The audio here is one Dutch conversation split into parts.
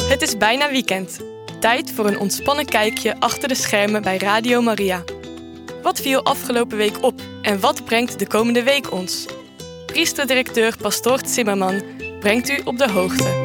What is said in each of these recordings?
Het is bijna weekend. Tijd voor een ontspannen kijkje achter de schermen bij Radio Maria. Wat viel afgelopen week op en wat brengt de komende week ons? Priesterdirecteur Pastoor Zimmerman brengt u op de hoogte.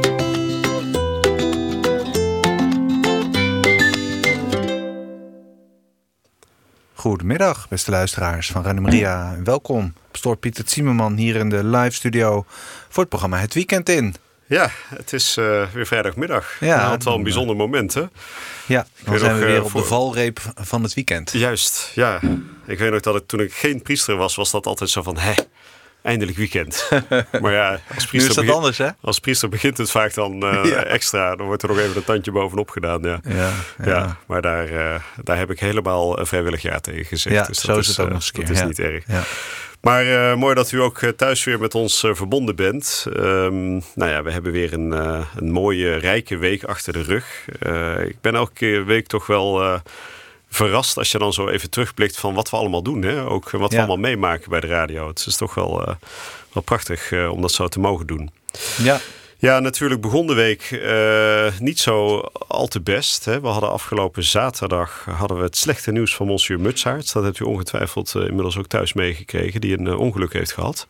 Goedemiddag, beste luisteraars van Radio Maria. Welkom, pastoor Pieter Zimmerman hier in de live studio voor het programma Het Weekend in. Ja, het is weer vrijdagmiddag. Ja, het wel een bijzonder moment, hè? Ja, dan zijn we weer op de valreep van het weekend. Juist, ja. Ik weet nog dat toen ik geen priester was dat altijd zo van, eindelijk weekend. Maar ja, als priester, nu is dat anders, hè? Als priester begint het vaak dan extra. Dan wordt er nog even een tandje bovenop gedaan. Ja, maar daar heb ik helemaal vrijwillig ja tegen gezegd. Ja, dus zo is het ook nog eens een keer. Dat is niet erg. Ja. Maar mooi dat u ook thuis weer met ons verbonden bent. We hebben weer een mooie, rijke week achter de rug. Ik ben elke week toch wel verrast als je dan zo even terugblikt van wat we allemaal doen. Hè? Ook wat we allemaal meemaken bij de radio. Het is toch wel prachtig om dat zo te mogen doen. Ja. Ja, natuurlijk begon de week niet zo al te best. Hè. We hadden afgelopen zaterdag het slechte nieuws van Monsieur Mutsaerts. Dat hebt u ongetwijfeld inmiddels ook thuis meegekregen. Die een ongeluk heeft gehad.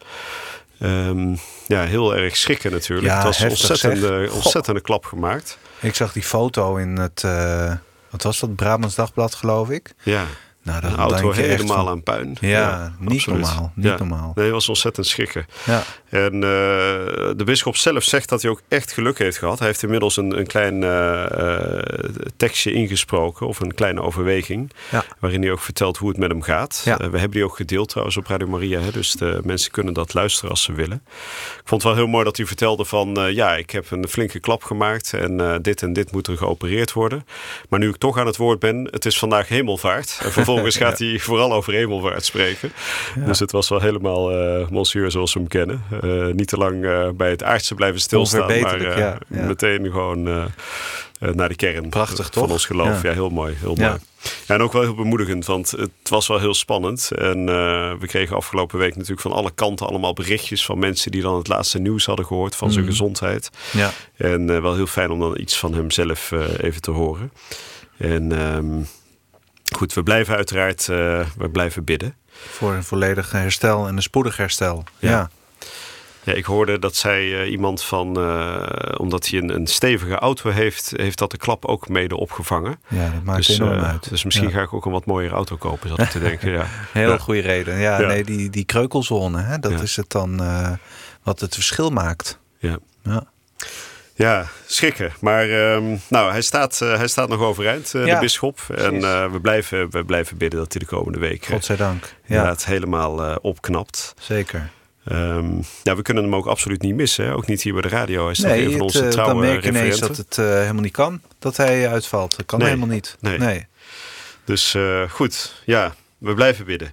Heel erg schrikken natuurlijk. Ja, het was heftig, ontzettende klap gemaakt. Ik zag die foto in het, wat was dat, Brabants Dagblad geloof ik. Ja. Nou, de auto helemaal aan puin. Ja, niet normaal. Normaal. Nee, het was ontzettend schrikken. Ja. En de bisschop zelf zegt dat hij ook echt geluk heeft gehad. Hij heeft inmiddels een klein tekstje ingesproken, of een kleine overweging, waarin hij ook vertelt hoe het met hem gaat. Ja. We hebben die ook gedeeld trouwens op Radio Maria, hè, dus de mensen kunnen dat luisteren als ze willen. Ik vond het wel heel mooi dat hij vertelde van, ik heb een flinke klap gemaakt en dit moet er geopereerd worden. Maar nu ik toch aan het woord ben, het is vandaag hemelvaart. En vervolgens gaat hij vooral over hemelvaart spreken. Ja. Dus het was wel helemaal monsieur zoals we hem kennen. Niet te lang bij het aardse blijven stilstaan, maar meteen gewoon naar de kern. Prachtig, van toch? Ons geloof. Ja, heel mooi. Heel mooi. Ja, en ook wel heel bemoedigend, want het was wel heel spannend. En we kregen afgelopen week natuurlijk van alle kanten allemaal berichtjes van mensen die dan het laatste nieuws hadden gehoord van zijn gezondheid. Ja. En wel heel fijn om dan iets van hemzelf even te horen. En goed, we blijven uiteraard bidden. Voor een volledig herstel en een spoedig herstel. Ja, ik hoorde dat zei iemand van, omdat hij een stevige auto heeft dat de klap ook mede opgevangen. Ja, dat maakt enorm uit. Dus misschien ga ik ook een wat mooiere auto kopen, zat ik te denken. Ja. Heel goede reden. Ja, nee, die kreukelzone, hè, dat is het dan wat het verschil maakt. Ja. Ja, schrikken. Maar hij staat nog overeind, de bisschop. En we blijven bidden dat hij de komende week godzijdank het helemaal opknapt. Zeker. We kunnen hem ook absoluut niet missen. Hè? Ook niet hier bij de radio. Hij is nog een van onze trouwe dan merk je referenten. ineens dat het helemaal niet kan. Dat hij uitvalt. Dat kan helemaal niet. Nee. Dus goed. Ja, we blijven bidden.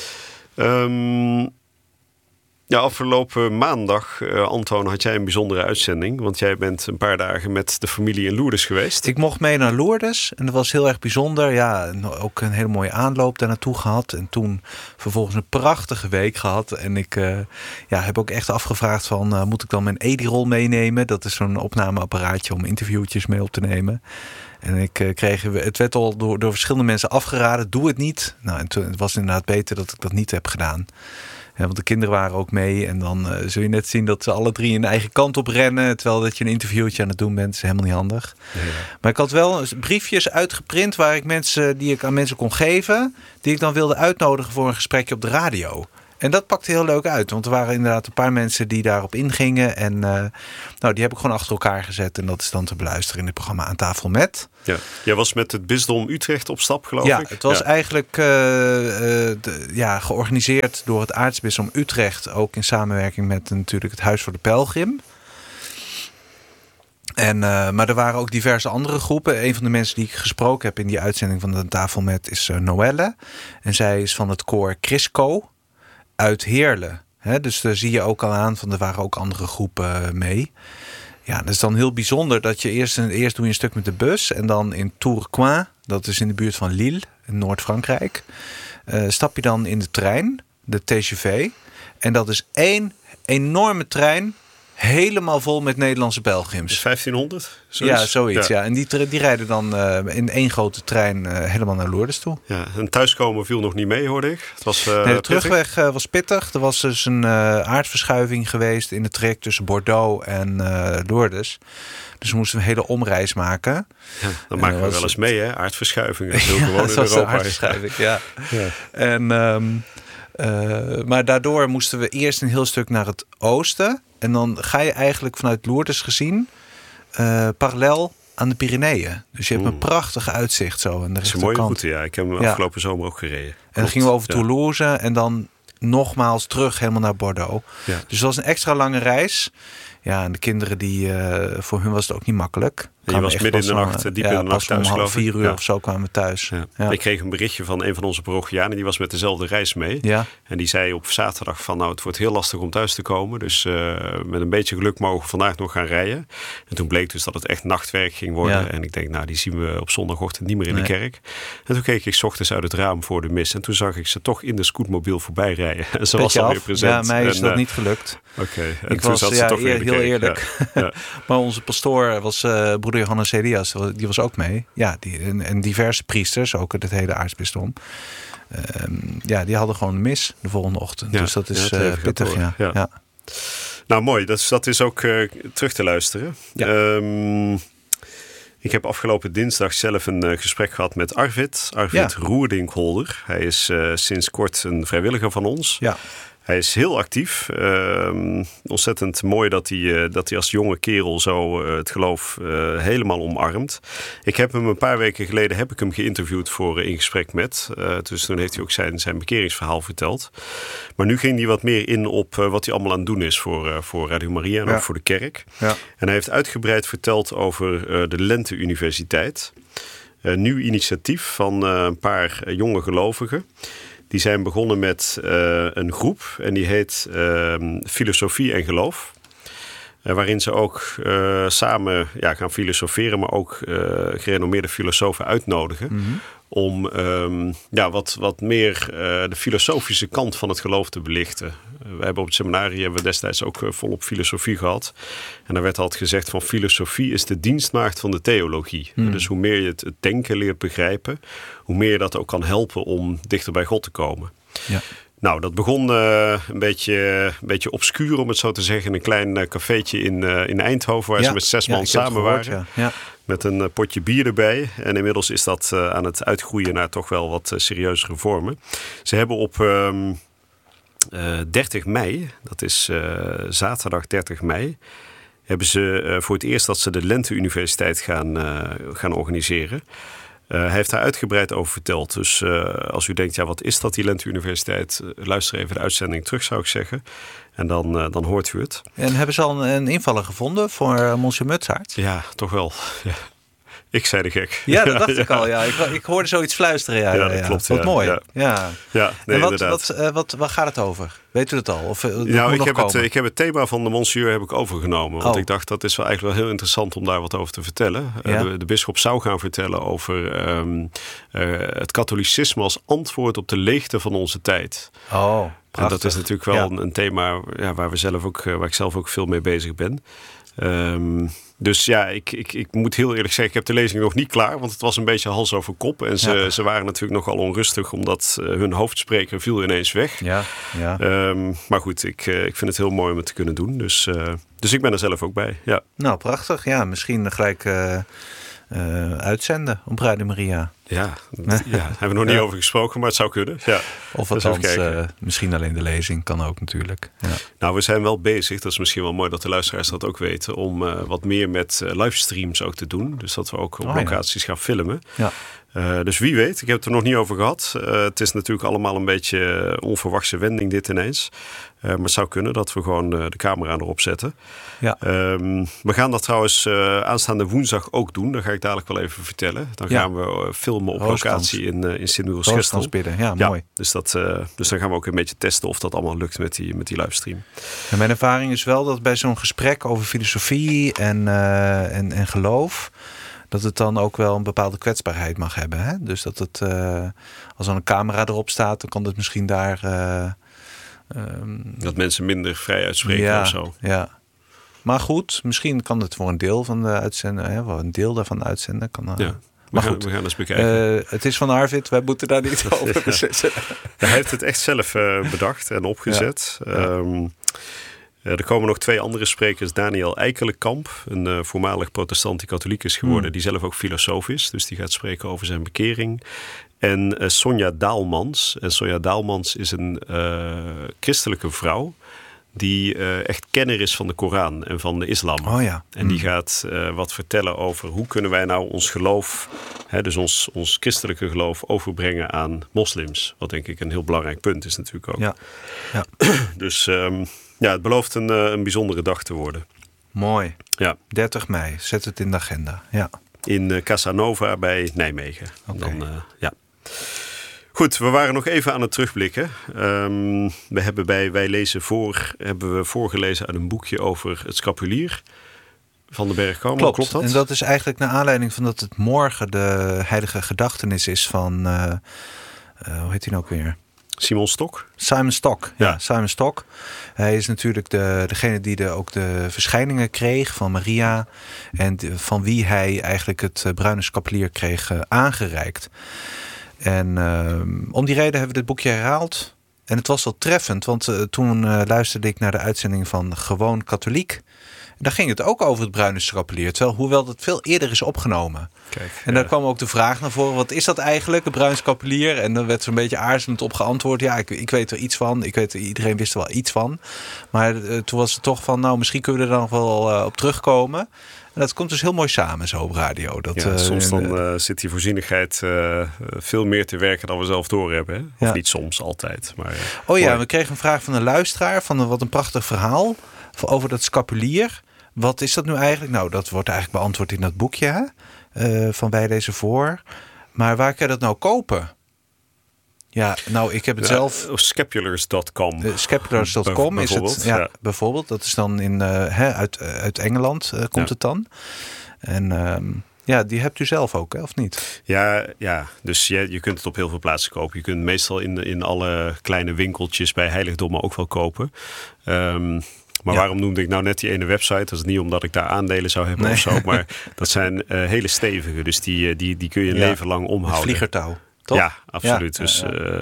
Afgelopen maandag, Antoon, had jij een bijzondere uitzending. Want jij bent een paar dagen met de familie in Lourdes geweest. Ik mocht mee naar Lourdes en dat was heel erg bijzonder. Ja, ook een hele mooie aanloop daar naartoe gehad. En toen vervolgens een prachtige week gehad. En ik heb ook echt afgevraagd van, moet ik dan mijn Edirol meenemen? Dat is zo'n opnameapparaatje om interviewtjes mee op te nemen. En het werd al door verschillende mensen afgeraden, doe het niet. Nou, en toen het was inderdaad beter dat ik dat niet heb gedaan. Ja, want de kinderen waren ook mee. En dan zul je net zien dat ze alle drie een eigen kant op rennen. Terwijl dat je een interviewtje aan het doen bent. Dat is helemaal niet handig. Ja. Maar ik had wel briefjes uitgeprint die ik aan mensen kon geven. Die ik dan wilde uitnodigen voor een gesprekje op de radio. En dat pakte heel leuk uit. Want er waren inderdaad een paar mensen die daarop ingingen. En die heb ik gewoon achter elkaar gezet. En dat is dan te beluisteren in het programma Aan Tafel Met. Ja. Jij was met het bisdom Utrecht op stap, geloof ik. Ja, het was eigenlijk georganiseerd door het aartsbisdom Utrecht. Ook in samenwerking met natuurlijk het Huis voor de Pelgrim. Maar er waren ook diverse andere groepen. Een van de mensen die ik gesproken heb in die uitzending van de Tafel Met is Noelle. En zij is van het koor Crisco uit Heerlen. Dus daar zie je ook al aan van er waren ook andere groepen mee. Ja, dat is dan heel bijzonder dat je eerst doe je een stuk met de bus en dan in Tourcoing, dat is in de buurt van Lille, in Noord-Frankrijk, stap je dan in de trein, de TGV. En dat is één enorme trein helemaal vol met Nederlandse pelgrims. 1500? Zoiets? Ja, zoiets. Ja. En die rijden dan in één grote trein helemaal naar Lourdes toe. Ja, en thuiskomen viel nog niet mee, hoorde ik. Het was, de terugweg was pittig. Er was dus een aardverschuiving geweest in het traject tussen Bordeaux en Lourdes. Dus we moesten een hele omreis maken. Ja, dat maken we wel eens mee, hè? Aardverschuiving. Dat is heel gewoon in Europa. Aardverschuiving, ja. En, maar daardoor moesten we eerst een heel stuk naar het oosten. En dan ga je eigenlijk vanuit Lourdes gezien parallel aan de Pyreneeën. Dus je hebt een prachtig uitzicht zo aan de rechterkant. Dat is een mooie route, ja. Ik heb hem afgelopen zomer ook gereden. En dan gingen we over Toulouse en dan nogmaals terug helemaal naar Bordeaux. Ja. Dus dat was een extra lange reis. Ja, en de kinderen, voor hun was het ook niet makkelijk. Je was midden in de nacht, diep in de nacht thuis, om 4:30 of zo kwamen we thuis. Ja. Ja. Ik kreeg een berichtje van een van onze parochianen. Die was met dezelfde reis mee. Ja. En die zei op zaterdag van, het wordt heel lastig om thuis te komen. Dus met een beetje geluk mogen we vandaag nog gaan rijden. En toen bleek dus dat het echt nachtwerk ging worden. Ja. En ik denk, die zien we op zondagochtend niet meer in de kerk. En toen keek ik 's ochtends uit het raam voor de mis. En toen zag ik ze toch in de scootmobiel voorbij rijden. En ze was alweer present. Ja, mij is dat niet gelukt. Oké. En ik toen was zat ze toch weer heel eerlijk. Ja. Maar onze pastoor was broeder Johannes Elias, die was ook mee. Ja, en diverse priesters, ook het hele aartsbisdom. Die hadden gewoon een mis de volgende ochtend. Ja, dus dat is pittig. Ja. Nou, mooi. Dat is ook terug te luisteren. Ja. Ik heb afgelopen dinsdag zelf een gesprek gehad met Arvid Roerdinkholder. Hij is sinds kort een vrijwilliger van ons. Ja. Hij is heel actief. Ontzettend mooi dat hij als jonge kerel zo het geloof helemaal omarmt. Ik heb hem een paar weken geleden geïnterviewd voor In Gesprek Met. Dus toen heeft hij ook zijn bekeringsverhaal verteld. Maar nu ging hij wat meer in op wat hij allemaal aan het doen is voor Radio Maria en ook voor de kerk. Ja. En hij heeft uitgebreid verteld over de Lente Universiteit. Een nieuw initiatief van een paar jonge gelovigen. Die zijn begonnen met een groep en die heet Filosofie en Geloof. Waarin ze ook samen gaan filosoferen, maar ook gerenommeerde filosofen uitnodigen. Mm-hmm. Om wat meer de filosofische kant van het geloof te belichten. We hebben op het seminarie destijds ook volop filosofie gehad. En daar werd altijd gezegd van filosofie is de dienstmaagd van de theologie. Mm. Dus hoe meer je het denken leert begrijpen, hoe meer je dat ook kan helpen om dichter bij God te komen. Ja. Nou, dat begon een beetje obscuur, om het zo te zeggen, in een klein cafeetje in Eindhoven, waar ze met 6 man samen waren. Ja. Met een potje bier erbij. En inmiddels is dat aan het uitgroeien naar toch wel wat serieuzere vormen. Ze hebben op 30 mei, dat is zaterdag 30 mei... hebben ze voor het eerst dat ze de Lente Universiteit gaan organiseren. Hij heeft daar uitgebreid over verteld. Dus als u denkt, wat is dat, die Lente Universiteit? Luister even de uitzending terug, zou ik zeggen. En dan hoort u het. En hebben ze al een invaller gevonden voor Monsieur Mutsaert? Ja, toch wel. Ja. Ik zei de gek. Ja, dat dacht ik al. Ja. Ik hoorde zoiets fluisteren. Ja, dat klopt. Wat mooi. Ja. Nee, en waar gaat het over? Weet u het al? Of, ik heb het thema van de Monsieur overgenomen. Want ik dacht, dat is wel eigenlijk wel heel interessant om daar wat over te vertellen. Ja. De bisschop zou gaan vertellen over het katholicisme als antwoord op de leegte van onze tijd. Oh, en dat is natuurlijk wel een thema waar ik zelf ook veel mee bezig ben. Dus ik moet heel eerlijk zeggen, ik heb de lezing nog niet klaar, want het was een beetje hals over kop. En ze waren natuurlijk nogal onrustig, omdat hun hoofdspreker viel ineens weg. Ja. Maar goed, ik vind het heel mooi om het te kunnen doen. Dus ik ben er zelf ook bij. Ja. Nou, prachtig. Ja, misschien gelijk uitzenden op Radio Maria. Ja, hebben we nog niet over gesproken, maar het zou kunnen. Ja. Of althans, misschien alleen de lezing kan ook natuurlijk. Ja. Nou, we zijn wel bezig, dat is misschien wel mooi dat de luisteraars dat ook weten, om wat meer met livestreams ook te doen. Dus dat we ook op locaties gaan filmen. Ja. Dus wie weet, ik heb het er nog niet over gehad. Het is natuurlijk allemaal een beetje onverwachte wending dit ineens. Maar het zou kunnen dat we gewoon de camera erop zetten. Ja. We gaan dat trouwens aanstaande woensdag ook doen. Dat ga ik dadelijk wel even vertellen. Dan gaan we filmen op locatie in Sint-Michiels-Gestel. Ja, mooi. Dus dan gaan we ook een beetje testen of dat allemaal lukt met die livestream. En mijn ervaring is wel dat bij zo'n gesprek over filosofie en geloof, dat het dan ook wel een bepaalde kwetsbaarheid mag hebben. Hè? Dus dat het, als er een camera erop staat, dan kan het misschien daar dat mensen minder vrij uitspreken of zo. Ja. Maar goed, misschien kan het voor een deel van de uitzenden, wel een deel daarvan uitzenden. Maar goed, we gaan eens bekijken. Het is van Arvid, wij moeten daar niet over beslissen. Hij heeft het echt zelf bedacht en opgezet. Ja. Er komen nog 2 andere sprekers. Daniel Eikelenkamp, een voormalig protestant die katholiek is geworden. Die zelf ook filosoof is. Dus die gaat spreken over zijn bekering. En Sonja Daalmans. En Sonja Daalmans is een christelijke vrouw die echt kenner is van de Koran en van de islam. Oh ja. En die gaat wat vertellen over hoe kunnen wij nou ons geloof, dus ons christelijke geloof, overbrengen aan moslims. Wat denk ik een heel belangrijk punt is natuurlijk ook. Ja. Dus het belooft een bijzondere dag te worden. Mooi. Ja. 30 mei, zet het in de agenda. Ja. In Casanova bij Nijmegen. Okay. Goed, we waren nog even aan het terugblikken. We hebben bij Wij Lezen Voor hebben we voorgelezen uit een boekje over het scapulier van de Bergkamp. Klopt dat? En dat is eigenlijk naar aanleiding van dat het morgen de heilige gedachtenis is van, hoe heet hij nou ook weer? Simon Stok? Simon Stok, ja. Simon Stok. Hij is natuurlijk degene die ook de verschijningen kreeg van Maria. En van wie hij eigenlijk het bruine scapulier kreeg aangereikt. En om die reden hebben we dit boekje herhaald. En het was wel treffend, want toen luisterde ik naar de uitzending van Gewoon Katholiek. En daar ging het ook over het bruine scapulier. Hoewel het veel eerder is opgenomen. Kijk, en daar kwam ook de vraag naar voren. Wat is dat eigenlijk, het bruine scapulier? En dan werd zo'n beetje aarzelend op geantwoord. Ja, ik weet er iets van. Iedereen wist er wel iets van. Maar toen was het toch van, misschien kunnen we er dan nog wel op terugkomen. En dat komt dus heel mooi samen zo op radio. Soms dan zit die voorzienigheid veel meer te werken dan we zelf doorhebben. Hè? Of niet soms, altijd. Maar, we kregen een vraag van een luisteraar. Wat een prachtig verhaal over dat scapulier. Wat is dat nu eigenlijk? Nou, dat wordt eigenlijk beantwoord in dat boekje van Wij Lezen Voor. Maar waar kan je dat nou kopen? Ja, nou, ik heb het zelf. Scapulars.com. Scapulars.com is het. Ja, bijvoorbeeld. Dat is dan uit Engeland komt het dan. En die hebt u zelf ook, hè, of niet? Ja. Dus je kunt het op heel veel plaatsen kopen. Je kunt het meestal in alle kleine winkeltjes bij heiligdommen ook wel kopen. Maar waarom noemde ik nou net die ene website? Dat is niet omdat ik daar aandelen zou hebben of zo. Maar dat zijn hele stevige. Dus die kun je een leven lang omhouden. Vliegertouw. Toch? Ja, absoluut. Dus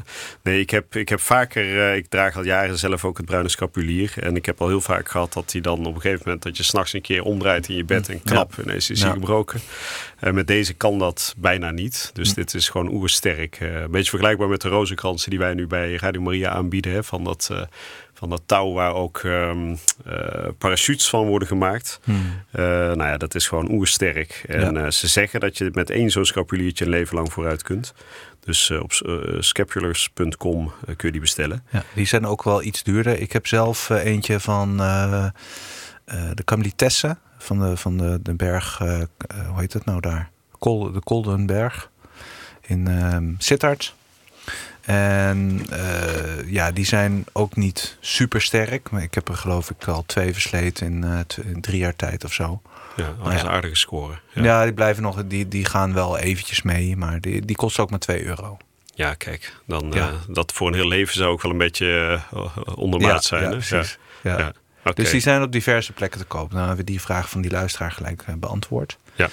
ik heb vaker, ik draag al jaren zelf ook het bruine scapulier. En ik heb al heel vaak gehad dat hij dan op een gegeven moment dat je 's nachts een keer omdraait in je bed en knap, ineens is hij gebroken. Met deze kan dat bijna niet. Dus dit is gewoon oersterk. Een beetje vergelijkbaar met de rozenkransen die wij nu bij Radio Maria aanbieden. Hè, van dat touw waar ook parachutes van worden gemaakt. Dat is gewoon oersterk. En ze zeggen dat je met 1 zo'n scapuliertje een leven lang vooruit kunt. Dus op scapulars.com kun je die bestellen. Ja, die zijn ook wel iets duurder. Ik heb zelf eentje van de Carmelitessen van de berg, hoe heet het nou daar? De Koldenberg in Sittard. En die zijn ook niet super sterk. Maar ik heb er geloof ik al 2 versleten in 3 jaar tijd of zo. Ja, dat is een aardige score. Ja, die blijven nog, die gaan wel eventjes mee. Maar die kost ook maar €2. Ja, kijk. Dan dat voor een heel leven zou ook wel een beetje ondermaat zijn. Ja, hè? precies. Ja. Okay. Dus die zijn op diverse plekken te koop. Nou hebben we die vraag van die luisteraar gelijk beantwoord. Ja.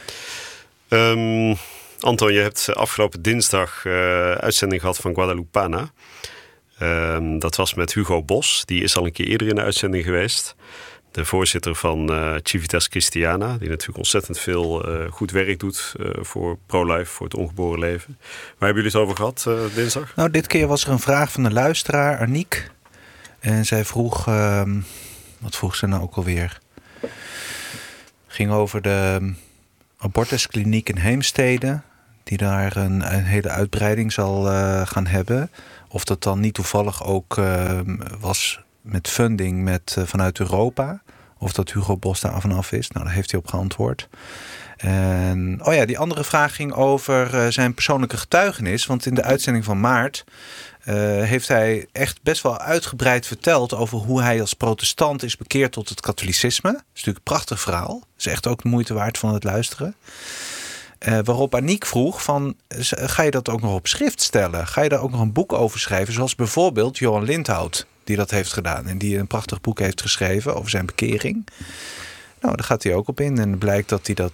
Anton, je hebt afgelopen dinsdag uitzending gehad van Guadalupana. Dat was met Hugo Bos. Die is al een keer eerder in de uitzending geweest. De voorzitter van Civitas Christiana. Die natuurlijk ontzettend veel goed werk doet voor pro-life, voor het ongeboren leven. Waar hebben jullie het over gehad dinsdag? Nou, dit keer was er een vraag van de luisteraar, Aniek. En zij vroeg, wat vroeg ze nou ook alweer? Ging over de abortuskliniek in Heemstede, die daar een hele uitbreiding zal gaan hebben. Of dat dan niet toevallig ook was met funding vanuit Europa. Of dat Hugo Bos daar vanaf is. Nou, daar heeft hij op geantwoord. En die andere vraag ging over zijn persoonlijke getuigenis. Want in de uitzending van maart heeft hij echt best wel uitgebreid verteld over hoe hij als protestant is bekeerd tot het katholicisme. Dat is natuurlijk een prachtig verhaal. Dat is echt ook de moeite waard van het luisteren. Waarop Aniek vroeg van, ga je dat ook nog op schrift stellen? Ga je daar ook nog een boek over schrijven? Zoals bijvoorbeeld Johan Lindhout die dat heeft gedaan. En die een prachtig boek heeft geschreven over zijn bekering. Nou, daar gaat hij ook op in. En het blijkt dat hij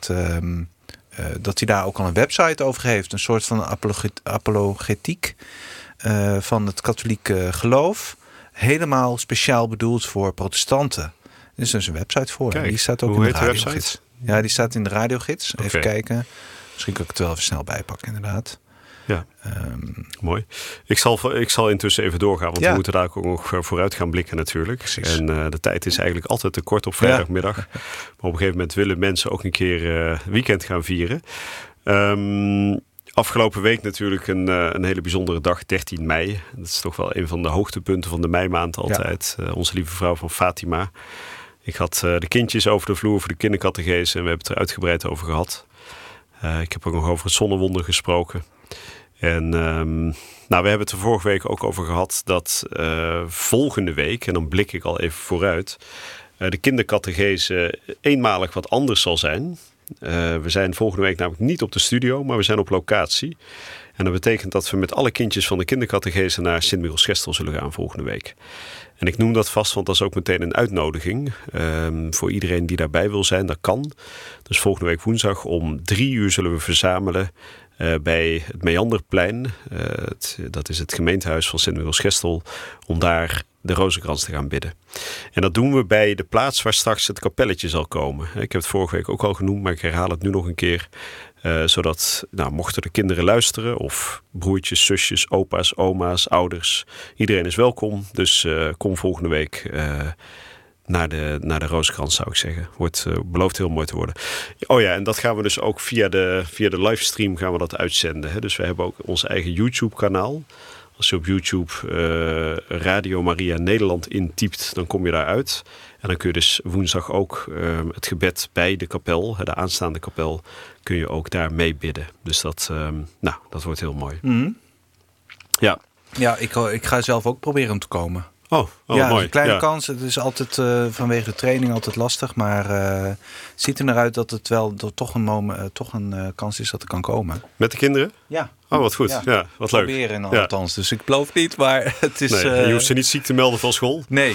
dat hij daar ook al een website over heeft. Een soort van apologetiek van het katholieke geloof. Helemaal speciaal bedoeld voor protestanten. Er is dus een website voor. Kijk, die staat ook hoe in de heet de radiogids. website? Ja, die staat in de radiogids. Even Oké. kijken. Misschien kan ik het wel even snel bijpakken, inderdaad. Ja, mooi. Ik zal intussen even doorgaan, want we moeten daar ook nog vooruit gaan blikken natuurlijk. Precies. En de tijd is eigenlijk altijd te kort op vrijdagmiddag. Maar op een gegeven moment willen mensen ook een keer weekend gaan vieren. Afgelopen week natuurlijk een hele bijzondere dag, 13 mei. Dat is toch wel een van de hoogtepunten van de meimaand altijd. Onze lieve vrouw van Fatima. Ik had de kindjes over de vloer voor de kindercatechese en we hebben het er uitgebreid over gehad. Ik heb ook nog over het zonnewonder gesproken. En we hebben het er vorige week ook over gehad dat volgende week, en dan blik ik al even vooruit, de kindercatechese eenmalig wat anders zal zijn. We zijn volgende week namelijk niet op de studio, maar we zijn op locatie. En dat betekent dat we met alle kindjes van de kindercatechese naar Sint-Michielsgestel zullen gaan volgende week. En ik noem dat vast, want dat is ook meteen een uitnodiging. Voor iedereen die daarbij wil zijn, dat kan. Dus volgende week woensdag om 3:00 zullen we verzamelen bij het Meanderplein. Dat is het gemeentehuis van Sint-Michielsgestel. Om daar de rozenkrans te gaan bidden. En dat doen we bij de plaats waar straks het kapelletje zal komen. Ik heb het vorige week ook al genoemd, maar ik herhaal het nu nog een keer. Zodat, mochten de kinderen luisteren, of broertjes, zusjes, opa's, oma's, ouders. Iedereen is welkom. Dus kom volgende week naar de rozenkrans, zou ik zeggen. Belooft heel mooi te worden. Oh ja, en dat gaan we dus ook via de livestream gaan we dat uitzenden. Hè? Dus we hebben ook ons eigen YouTube-kanaal. Als je op YouTube Radio Maria Nederland intypt, dan kom je daar uit. En dan kun je dus woensdag ook het gebed bij de kapel, de aanstaande kapel, kun je ook daar mee bidden. Dus dat wordt heel mooi. Mm-hmm. Ja. Ja, ik ga zelf ook proberen om te komen. Oh, ja, mooi. Een kleine kans. Het is altijd vanwege de training altijd lastig. Maar het ziet er naar uit dat het wel toch een kans is dat er kan komen. Met de kinderen? Ja. Oh, wat goed. Ja, wat leuk. Proberen althans. Dus ik beloof niet, maar het is... Nee, je hoeft ze niet ziek te melden van school? Nee,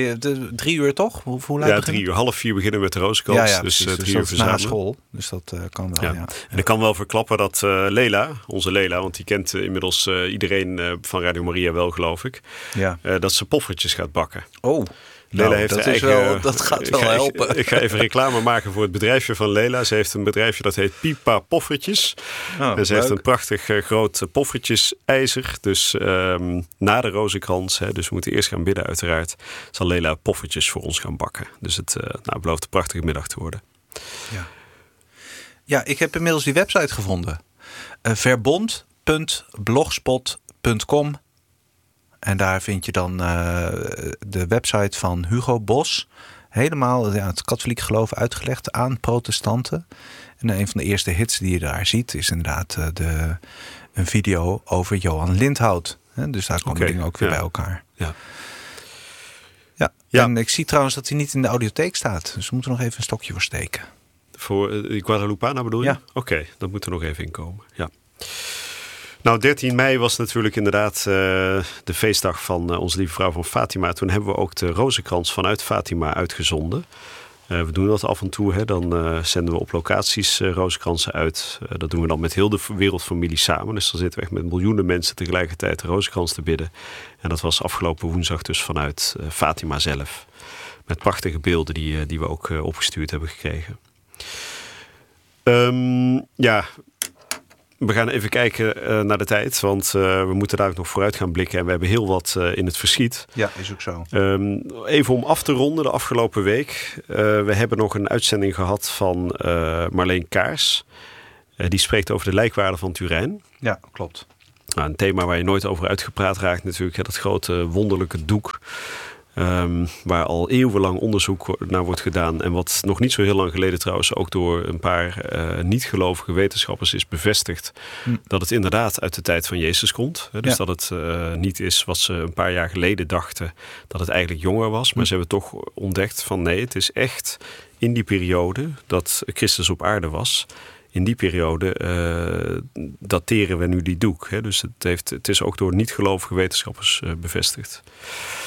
3:00 toch? Hoe laat Ja, 3:00. 3:30 beginnen we met de rozenkrans. Ja, dus 3:00 verzamelen. Na school. Dus dat kan wel, ja. En ik kan wel verklappen dat onze Lela, want die kent inmiddels iedereen van Radio Maria wel, geloof ik. Ja. Dat ze poffertjes gaat bakken. Oh, Lela heeft dat gaat wel helpen. Ik ga even reclame maken voor het bedrijfje van Lela. Ze heeft een bedrijfje dat heet Pipa Poffertjes. En ze heeft een prachtig groot poffertjesijzer. Dus na de rozenkrans, dus we moeten eerst gaan bidden uiteraard, zal Lela poffertjes voor ons gaan bakken. Dus het belooft een prachtige middag te worden. Ja, ik heb inmiddels die website gevonden. verbond.blogspot.com. En daar vind je dan de website van Hugo Bos. Helemaal het katholiek geloof uitgelegd aan protestanten. En een van de eerste hits die je daar ziet is inderdaad een video over Johan Lindhout. Dus daar komen dingen ook weer bij elkaar. Ja. En ik zie trouwens dat hij niet in de audiotheek staat. Dus we moeten nog even een stokje voor steken. Voor Guadalupana bedoel je? Ja. Oké, dat moet er nog even in komen. Ja. Nou, 13 mei was natuurlijk inderdaad de feestdag van onze lieve vrouw van Fatima. Toen hebben we ook de rozenkrans vanuit Fatima uitgezonden. We doen dat af en toe. Hè. Dan zenden we op locaties rozenkransen uit. Dat doen we dan met heel de wereldfamilie samen. Dus dan zitten we echt met miljoenen mensen tegelijkertijd de rozenkrans te bidden. En dat was afgelopen woensdag dus vanuit Fatima zelf. Met prachtige beelden die we ook opgestuurd hebben gekregen. We gaan even kijken naar de tijd, want we moeten daar ook nog vooruit gaan blikken. En we hebben heel wat in het verschiet. Ja, is ook zo. Even om af te ronden de afgelopen week. We hebben nog een uitzending gehad van Marleen Kaars. Die spreekt over de lijkwaarde van Turijn. Ja, klopt. Nou, een thema waar je nooit over uitgepraat raakt natuurlijk. Dat grote wonderlijke doek. Waar al eeuwenlang onderzoek naar wordt gedaan. En wat nog niet zo heel lang geleden trouwens ook door een paar niet-gelovige wetenschappers is bevestigd. Dat het inderdaad uit de tijd van Jezus komt. Dus dat het niet is wat ze een paar jaar geleden dachten. Dat het eigenlijk jonger was. Maar ze hebben toch ontdekt van nee, het is echt in die periode dat Christus op aarde was. In die periode dateren we nu die doek. Dus het is ook door niet-gelovige wetenschappers bevestigd.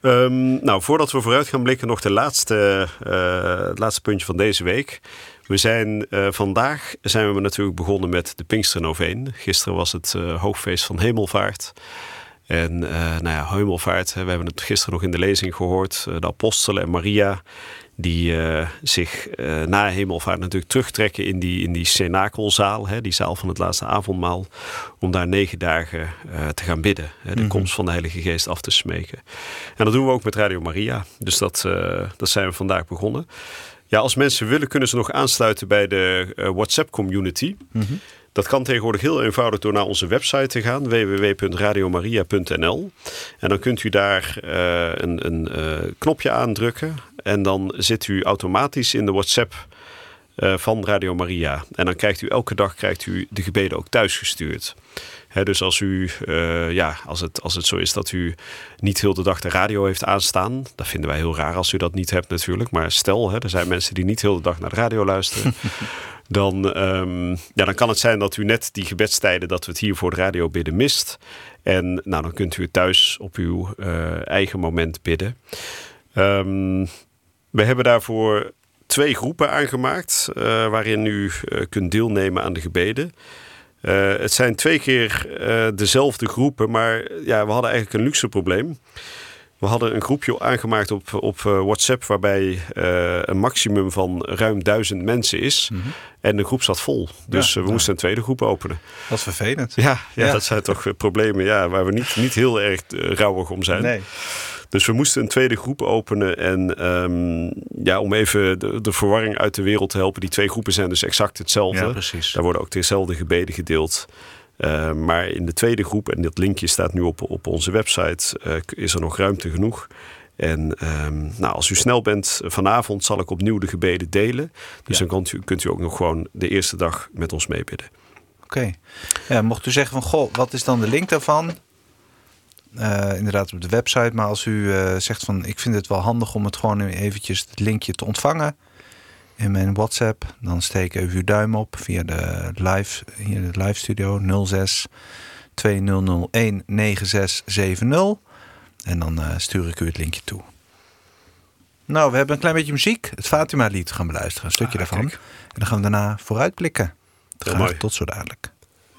Voordat we vooruit gaan blikken, nog het laatste puntje van deze week. Vandaag zijn we natuurlijk begonnen met de Pinksternoveen. Gisteren was het hoogfeest van Hemelvaart. En Hemelvaart, we hebben het gisteren nog in de lezing gehoord. De apostelen en Maria, die zich na Hemelvaart natuurlijk terugtrekken in die cenakelzaal, die zaal van het laatste avondmaal, om daar 9 dagen te gaan bidden. De komst van de Heilige Geest af te smeken. En dat doen we ook met Radio Maria. Dus dat zijn we vandaag begonnen. Ja, als mensen willen, kunnen ze nog aansluiten bij de WhatsApp-community. Mm-hmm. Dat kan tegenwoordig heel eenvoudig door naar onze website te gaan, www.radiomaria.nl. En dan kunt u daar een knopje aandrukken. En dan zit u automatisch in de WhatsApp van Radio Maria. En dan krijgt u elke dag de gebeden ook thuisgestuurd. Dus als u, als het zo is dat u niet heel de dag de radio heeft aanstaan. Dat vinden wij heel raar als u dat niet hebt natuurlijk. Maar stel, er zijn mensen die niet heel de dag naar de radio luisteren. Dan kan het zijn dat u net die gebedstijden dat we het hier voor de radio bidden mist. En dan kunt u het thuis op uw eigen moment bidden. We hebben daarvoor 2 groepen aangemaakt. Waarin u kunt deelnemen aan de gebeden. Het zijn 2 keer dezelfde groepen, maar we hadden eigenlijk een luxe probleem. We hadden een groepje aangemaakt op WhatsApp waarbij een maximum van ruim 1000 mensen is. Mm-hmm. En de groep zat vol. Dus we moesten een tweede groep openen. Dat is vervelend. Ja, dat zijn toch problemen waar we niet heel erg rouwig om zijn. Nee. Dus we moesten een tweede groep openen. En om even de verwarring uit de wereld te helpen. Die 2 groepen zijn dus exact hetzelfde. Ja, precies. Daar worden ook dezelfde gebeden gedeeld. Maar in de tweede groep, en dat linkje staat nu op onze website, is er nog ruimte genoeg. En als u snel bent, vanavond zal ik opnieuw de gebeden delen. Dus dan kunt u ook nog gewoon de eerste dag met ons meebidden. Oké. Ja, mocht u zeggen van, wat is dan de link daarvan? Inderdaad op de website. Maar als u zegt van, ik vind het wel handig om het gewoon eventjes het linkje te ontvangen in mijn WhatsApp, dan steek even uw duim op via de live studio 06 2001 9670 en dan stuur ik u het linkje toe. Nou, we hebben een klein beetje muziek. Het Fatima lied gaan beluisteren, een stukje daarvan. Kijk. En dan gaan we daarna vooruitblikken. Graag tot zo dadelijk.